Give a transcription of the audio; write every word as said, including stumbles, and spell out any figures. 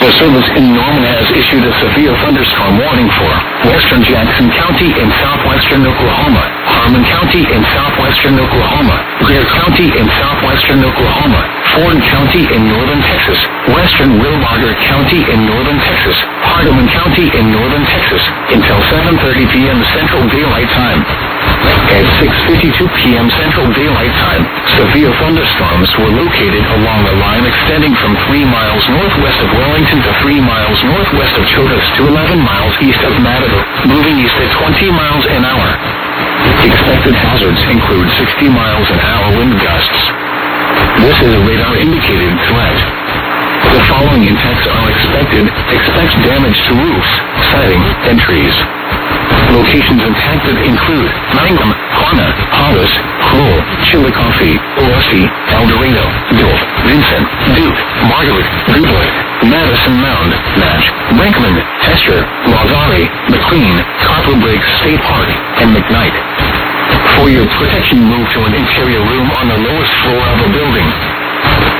The service in Norman has issued a severe thunderstorm warning for western Jackson County in southwestern Oklahoma, Harmon County in southwestern Oklahoma, Greer County in southwestern Oklahoma, Ford County in northern Texas, western Wilbarger County in northern Texas, Hardeman County in northern Texas, until seven thirty p.m. Central Daylight Time. At six fifty-two p.m. Central Daylight Time, severe thunderstorms were located along a line extending from three miles northwest of Wellington to three miles northwest of Chodas to eleven miles east of Matador, moving east at twenty miles an hour. Expected hazards include sixty miles an hour wind gusts. This is a radar-indicated threat. The following impacts are expected. Expect damage to roofs, siding, and trees. Locations impacted include Mangum, Quanah, Hollis, Kroll, Chillicothe, Orsi, El Dorado, Gulf, Vincent, Duke, Margaret, Goodwood, Madison Mound, Natch, Brinkman, Hester, Lazare, McLean, Copper Breaks State Park, and McKnight. For your protection, move to an interior room on the lowest floor of a building.